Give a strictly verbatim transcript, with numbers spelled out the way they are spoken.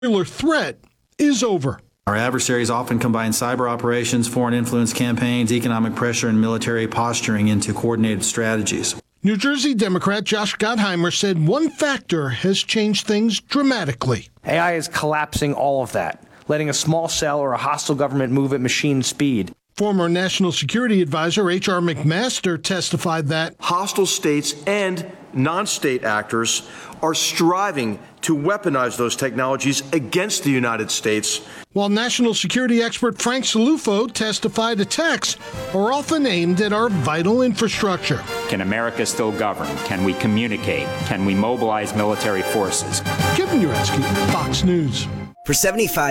threat is over. Our adversaries often combine cyber operations, foreign influence campaigns, economic pressure, and military posturing into coordinated strategies. New Jersey Democrat Josh Gottheimer said one factor has changed things dramatically. A I is collapsing all of that, letting a small cell or a hostile government move at machine speed. Former National Security Advisor H R McMaster testified that hostile states and non-state actors are striving to weaponize those technologies against the United States. While national security expert Frank Salufo testified attacks are often aimed at our vital infrastructure. Can America still govern? Can we communicate? Can we mobilize military forces? Kevin Uretsky, Fox News. For seventy-five